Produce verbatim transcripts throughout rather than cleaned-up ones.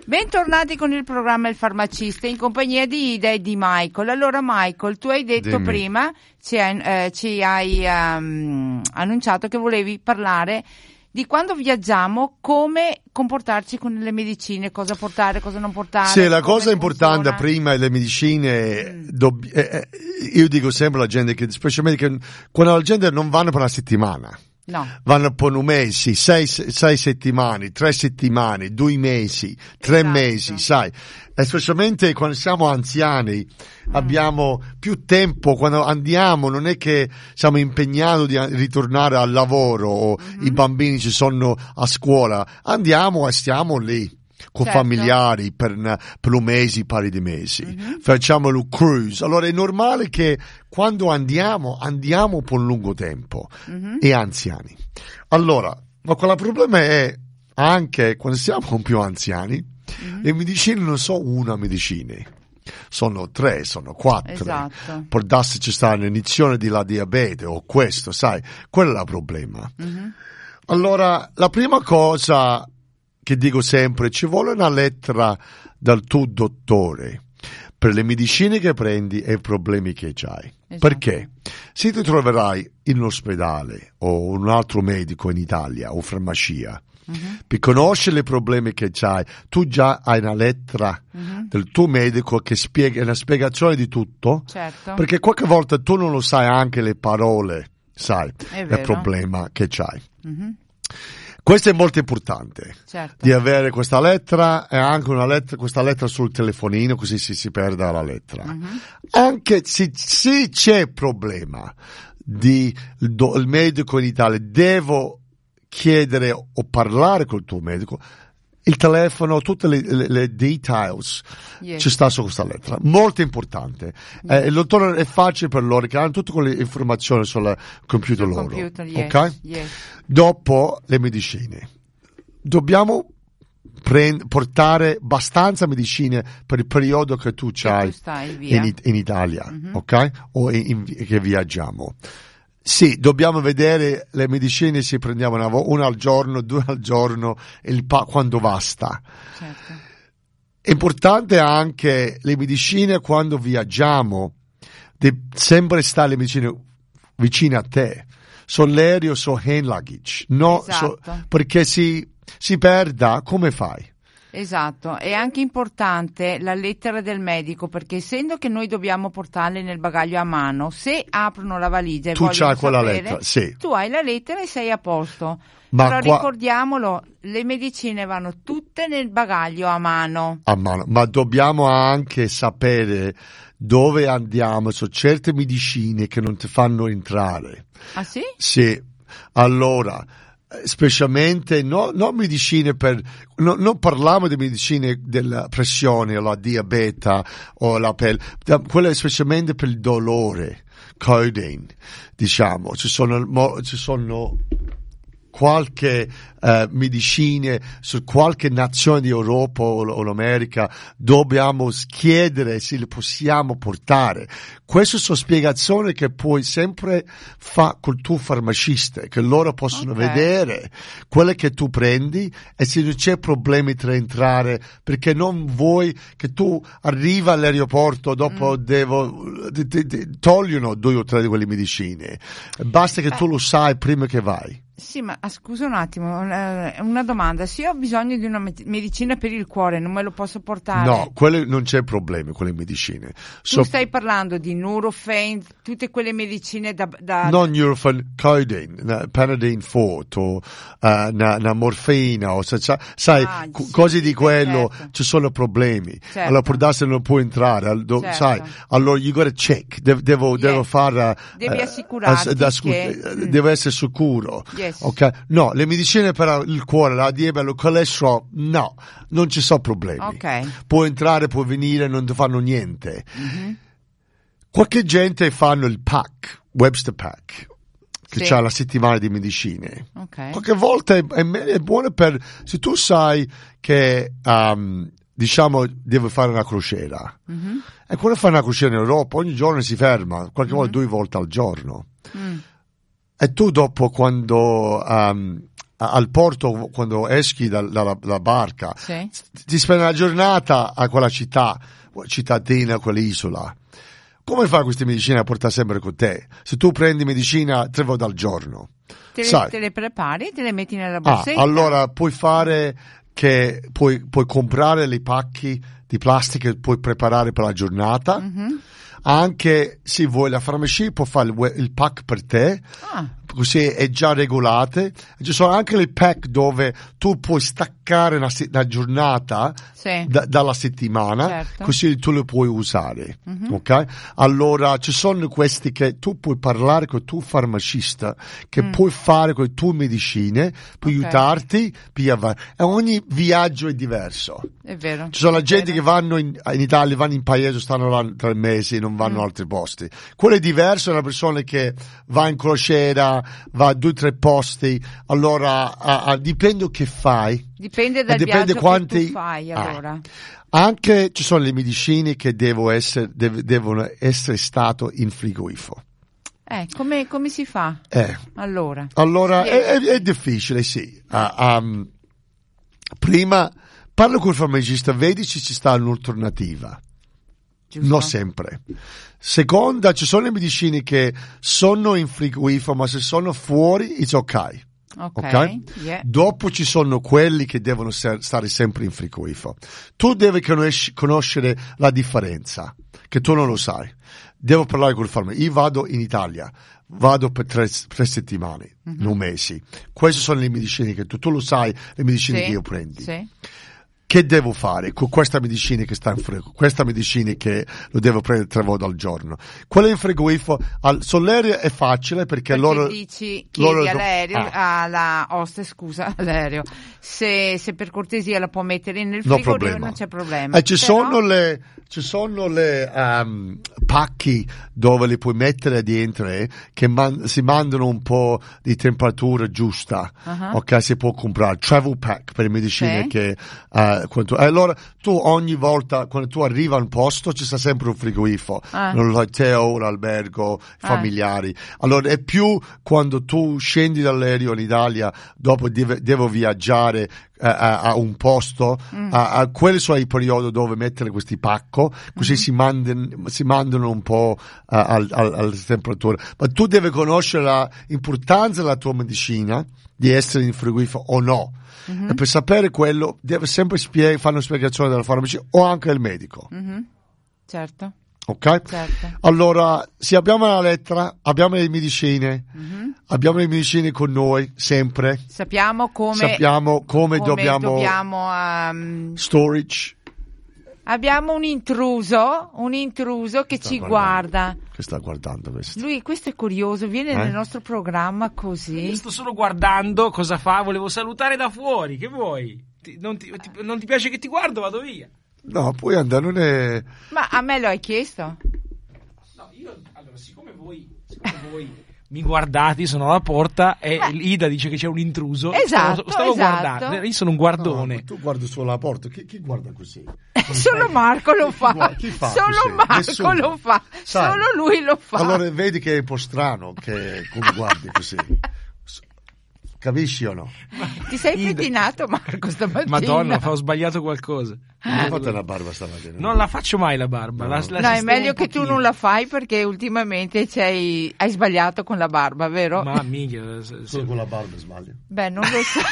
Bentornati con il programma Il Farmacista in compagnia di Ida e di Michael. Allora Michael, tu hai detto Dimmi. prima, ci hai, eh, ci hai um, annunciato che volevi parlare di quando viaggiamo, come comportarci con le medicine, cosa portare, cosa non portare. Sì, la come cosa importante funziona. prima è le medicine, Mm. dobb- eh, eh, io dico sempre alla gente che, specialmente che quando la gente non vanno per una settimana, No. vanno per un mese, sei, sei settimane, tre settimane, due mesi, tre Esatto. mesi, sai. E specialmente quando siamo anziani, Mm. abbiamo più tempo, quando andiamo non è che siamo impegnati di a- ritornare al lavoro o Mhm. i bambini ci sono a scuola, andiamo e stiamo lì con Certo. familiari per, una- per un mese, un paio di mesi, Mhm. facciamo il cruise. Allora è normale che quando andiamo, andiamo per un lungo tempo Mhm. e anziani. Allora, ma quel problema è anche quando siamo più anziani, Mhm. le medicine non sono una medicina, sono tre, sono quattro. Esatto. Per darsi ci sta l'inizione della diabete o questo, sai, quello è il problema. Mhm. Allora, la prima cosa che dico sempre, ci vuole una lettera dal tuo dottore per le medicine che prendi e i problemi che hai. Esatto. Perché se ti troverai in un ospedale o un altro medico in Italia o farmacia, Mhm. per conoscere i problemi che hai, tu già hai una lettera Mhm. del tuo medico che spiega una spiegazione di tutto, Certo. perché qualche volta tu non lo sai anche le parole, sai, È il vero. problema che hai. Mhm. Questo è molto importante, Certo. di avere questa lettera e anche una lettera, questa lettera sul telefonino, così si, si perde la lettera. Mhm. Anche se, se c'è problema di il, do- il medico in Italia, devo chiedere o parlare col tuo medico, il telefono, tutte le, le, le details Yes. ci sta su questa lettera, molto importante. Eh, il dottore è facile per loro che hanno tutte quelle informazioni sul computer Sul loro, computer, yes, ok? yes. Dopo le medicine, dobbiamo prend- portare abbastanza medicine per il periodo che tu Che hai tu stai via. in, in Italia, Mhm. ok? O in, in- che viaggiamo. Sì, dobbiamo vedere le medicine se prendiamo una, vo- una al giorno, due al giorno, il pa- quando basta. Certo. È importante anche le medicine quando viaggiamo, de- sempre stare le medicine vicine a te. Sull'aereo, su hand luggage, no, Esatto. so- perché si, si perda, come fai? Esatto, è anche importante la lettera del medico, perché essendo che noi dobbiamo portarle nel bagaglio a mano, se aprono la valigia e Tu vogliono c'hai quella sapere, lettera, sì. tu hai la lettera e sei a posto. Ma Però qua- ricordiamolo, le medicine vanno tutte nel bagaglio a mano. a mano, ma dobbiamo anche sapere dove andiamo su certe medicine che non ti fanno entrare. Ah sì? Sì, allora, eh, specialmente no, non medicine per, no, non parliamo di medicine della pressione o la diabete o la pelle, da- quelle specialmente per il dolore, codeine, diciamo, ci sono, mo- ci sono qualche eh, medicine su qualche nazione di Europa o, o l'America, dobbiamo chiedere se le possiamo portare. Queste sono spiegazioni che puoi sempre fare col tuo farmacista, che loro possono Ok. vedere quelle che tu prendi e se non c'è problemi tra entrare, perché non vuoi che tu arrivi all'aeroporto dopo Mm. devo ti, ti- ti togliono due o tre di quelle medicine, basta che Beh. tu lo sai prima che vai. Sì, ma ah, scusa un attimo, una, una domanda. Se io ho bisogno di una me- medicina per il cuore, non me lo posso portare? No, quelle non c'è problema, quelle medicine. Tu So- stai parlando di Nurofen, tutte quelle medicine da... da non Nurofen, codeine, na- Panadine Forte o eh, una, una morfina o sa- sa- sai, Ah, cu- sì, cose sì, di quello, certo. ci sono problemi. Certo. Allora per darsi non può entrare, al- do- Certo. sai, allora you gotta check, devo, devo, Yes. devo fare Devi eh, assicurarti ass- da scu- che- eh, mm. deve essere sicuro. Yes. Ok? No, le medicine per il cuore, la diabete, il cholesterol, no, non ci sono problemi. Ok. Può entrare, può venire, non ti fanno niente. Mhm. Qualche gente fanno il pack, Webster Pack, che Sì. c'ha la settimana di medicine. Ok. Qualche volta è, è, me- è buono per, se tu sai che, um, diciamo, devi fare una crociera. Mhm. E quando fai una crociera in Europa, ogni giorno si ferma, qualche Mhm. volta due volte al giorno. Mm. E tu dopo quando um, al porto, quando esci dalla, dalla, dalla barca, Sì. ti spendi una giornata a quella città, cittadina, quell'isola. Come fai queste medicine a portare sempre con te? Se tu prendi medicina tre volte al giorno, Te le, sai. te le prepari, te le metti nella Ah, borsetta. allora puoi fare che puoi, puoi comprare i pacchi di plastica che puoi preparare per la giornata. Mm-hmm. Anche se vuoi la farmacia può fare il, il pack per te, Ah. così è già regolate. Ci sono anche le pack dove tu puoi staccare una, una giornata Sì. da, dalla settimana, Certo. così tu le puoi usare. Mhm. Ok? Allora ci sono questi che tu puoi parlare con il tuo farmacista, che Mm. puoi fare con le tue medicine, puoi Ok. aiutarti, via, va. E ogni viaggio è diverso. È vero. Ci sono la è gente vero. che vanno in, in Italia, vanno in paese, stanno là tre mesi e non vanno Mm. in altri posti. Quello è diverso, è una persona che va in crociera, va a due o tre posti, allora a, a, dipende che fai. Dipende dal E dipende viaggio quanti- che tu fai, Ah. allora. Anche ci sono le medicine che devo essere, dev- devono essere state in frigorifero. Eh, come, come si fa? Eh. Allora. Allora è, è- Spiegami. è difficile, sì. Ah, um, prima parlo col farmacista, vedi se ci sta un'alternativa. Giusto? Non sempre. Seconda, ci sono le medicine che sono in frigorifero, ma se sono fuori, it's ok. Ok. Ok? Yeah. Dopo ci sono quelli che devono ser- stare sempre in frigorifero. Tu devi conosci- conoscere la differenza, che tu non lo sai. Devo parlare col farmacista. Io vado in Italia, vado per tre, tre settimane, Mhm. non mesi. Queste sono le medicine che tu, tu lo sai, le medicine Sì, che io prendi. Sì. Che devo fare con questa medicina che sta in frigorifero? Questa medicina che lo devo prendere tre volte al giorno. Quella in frigorifero, al sull'aereo è facile perché, Perché loro... dici, loro- chiedi all'aereo, Ah. alla hostess, scusa, all'aereo, se, se per cortesia la può mettere nel No frigorifero problema. non c'è problema. E ci Però- sono le, ci sono le um, pacchi dove li puoi mettere dentro eh, che man- si mandano un po' di temperatura giusta. Ah. Ok, si può comprare travel pack per le medicine Sì. che uh, quando tu- allora tu ogni volta quando tu arrivi a un posto ci sta sempre un frigorifero, Ah. l'hotel, l'albergo, Ah. familiari. Allora è più quando tu scendi dall'aereo in Italia, dopo deve- devo viaggiare a, a- a un posto, Mm. a, a quelli sono i periodi dove mettere questi pacco, così Mhm. si, mandano, si mandano un po' uh, al, al, alla temperatura. Ma tu devi conoscere l'importanza della tua medicina, di essere in frigorifero o no. Mhm. E per sapere quello deve sempre spiegare, fare una spiegazione della farmacia o anche il medico. Mhm. Certo, Ok? certo. Allora, se abbiamo la lettera, abbiamo le medicine, Mhm. abbiamo le medicine con noi sempre, Sappiamo come, sappiamo come, come dobbiamo, dobbiamo, ehm, storage. abbiamo un intruso, un intruso che Sta ci guardando. guarda. Che sta guardando questo? Lui, questo è curioso, viene Eh? nel nostro programma Io così. sto solo guardando cosa fa, volevo salutare da fuori, che vuoi? Ti- non, ti, ti- non ti piace che ti guardo, vado via. No, puoi andare, non è... Ma a me lo hai chiesto? No, io, allora, siccome voi, siccome voi mi guardate, io sono alla porta e Beh. Ida dice che c'è un intruso. Esatto, stavo, stavo esatto. guardando, io sono un No, guardone. ma tu guardi solo la porta, chi, chi guarda così? Solo Marco lo Chi fa. guarda- chi fa Solo così? Marco Nessuno. lo fa. Sai, Solo lui lo fa. Allora vedi che è un po' strano che come guardi così. S- Capisci o no? Ti sei Ida. pettinato, Marco, stamattina? Madonna, ho sbagliato qualcosa. Non hai fatto la barba stamattina? Non la faccio mai la barba. La, la No, è sistemo meglio un che tu pochino. non la fai perché ultimamente c'hai, hai sbagliato con la barba, vero? Ma mica. se- se- Solo con la barba sbaglio. Beh, non lo so.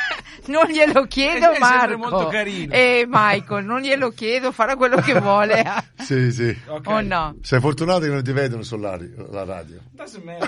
Non glielo chiedo, È sempre Marco. molto carino. E Michael, non glielo chiedo, farà quello che vuole. Sì, sì. Ok. O no? Sei fortunato che non ti vedono sulla la radio. Doesn't matter.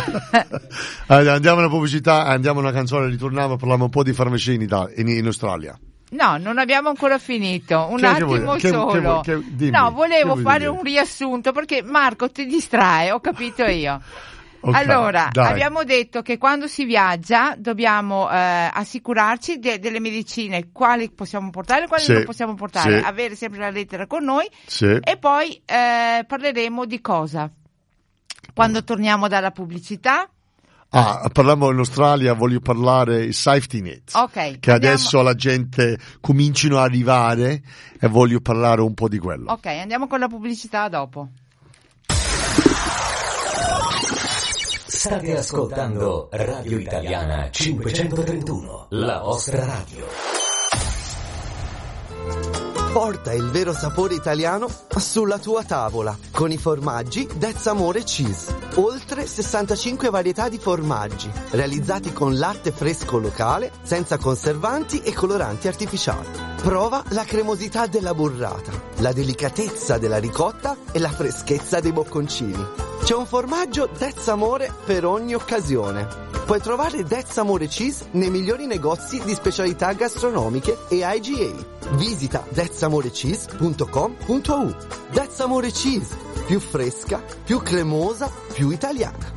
Allora, andiamo alla pubblicità, andiamo a una canzone, ritorniamo, parliamo un po' di farmacia in, Italia, in, in Australia. No, non abbiamo ancora finito. Un Che- che attimo vuoi- che- che solo. vuoi- che- dimmi, no, volevo che vuoi fare dire? un riassunto perché Marco ti distrae, ho capito io. Ok, Allora, dai. abbiamo detto che quando si viaggia dobbiamo eh, assicurarci de- delle medicine, quali possiamo portare e quali Sì, non possiamo portare, sì. avere sempre la lettera con noi Sì. e poi eh, parleremo di cosa? Quando torniamo dalla pubblicità? Ah, parliamo in Australia, voglio parlare di safety net. Ok. Che andiamo- adesso la gente cominciano a arrivare e voglio parlare un po' di quello. Ok, andiamo con la pubblicità dopo. State ascoltando Radio Italiana cinquecentotrentuno, la vostra radio. Porta il vero sapore italiano sulla tua tavola con i formaggi That's Amore Cheese. Oltre sessantacinque varietà di formaggi realizzati con latte fresco locale, senza conservanti e coloranti artificiali. Prova la cremosità della burrata, la delicatezza della ricotta e la freschezza dei bocconcini. C'è un formaggio That's Amore per ogni occasione. Puoi trovare That's Amore Cheese nei migliori negozi di specialità gastronomiche e I G A. Visita that's amore cheese punto com punto u. That's Amore Cheese, più fresca, più cremosa, più italiana.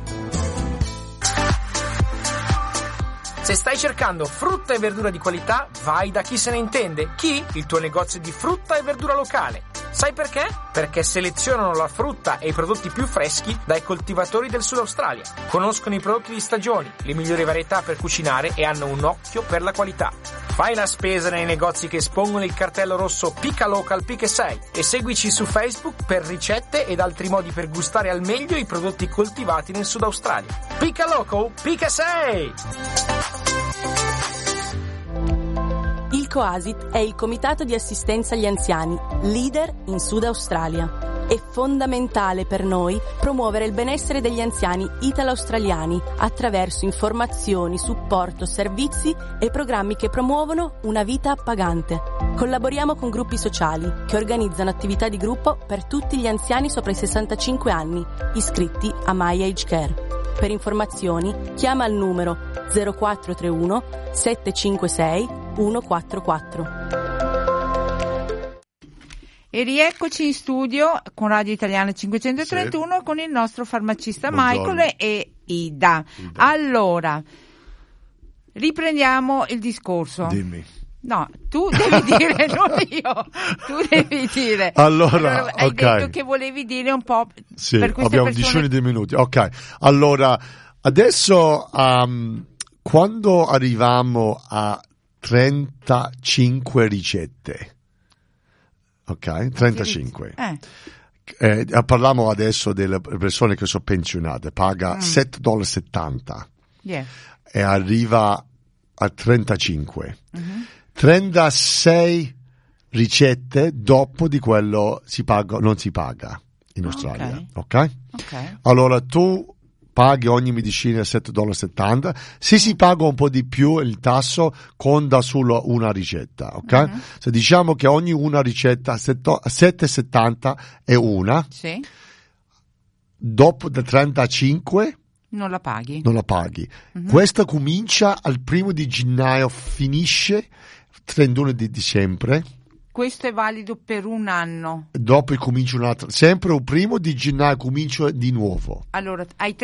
Se stai cercando frutta e verdura di qualità, vai da Chi se ne intende. Chi? Il tuo negozio di frutta e verdura locale. Sai perché? Perché selezionano la frutta e i prodotti più freschi dai coltivatori del Sud Australia. Conoscono i prodotti di stagione, le migliori varietà per cucinare e hanno un occhio per la qualità. Fai la spesa nei negozi che espongono il cartello rosso Pica Local Pica sei e seguici su Facebook per ricette ed altri modi per gustare al meglio i prodotti coltivati nel Sud Australia. Pica Local Pica sei! Il COASIT è il Comitato di Assistenza agli Anziani, leader in Sud Australia. È fondamentale per noi promuovere il benessere degli anziani italo-australiani attraverso informazioni, supporto, servizi e programmi che promuovono una vita appagante. Collaboriamo con gruppi sociali che organizzano attività di gruppo per tutti gli anziani sopra i sessantacinque anni, iscritti a My Age Care. Per informazioni chiama il numero zero quattro tre uno sette cinque sei uno quattro quattro. E rieccoci in studio con Radio Italiana cinquecentotrentuno, sì, con il nostro farmacista Buongiorno. Michael e Ida. Ida. Allora, riprendiamo il discorso. Dimmi. No, tu devi dire, non io. Tu devi dire. Allora, allora hai okay. detto che volevi dire un po' sì, per queste abbiamo persone... dieci minuti. Ok, allora, adesso um, quando arriviamo a trentacinque ricette, ok, trentacinque. Eh. Eh, parliamo adesso delle persone che sono pensionate, paga mm. sette virgola settanta dollari yeah. e arriva a trentacinque. Mm-hmm. trentasei ricette dopo di quello si paga, non si paga in Australia, ok? Ok. Okay. Allora tu paghi ogni medicina sette virgola settanta dollari, se si paga un po' di più il tasso conta solo una ricetta, ok? Mm-hmm. Se diciamo che ogni una ricetta sette virgola settanta è una, sì. Dopo del trentacinque non la paghi. Non la paghi. Mm-hmm. Questa comincia al primo di gennaio, finisce trentuno di dicembre. Questo è valido per un anno. Dopo comincia un'altra, sempre il primo di gennaio comincia di nuovo. Allora, hai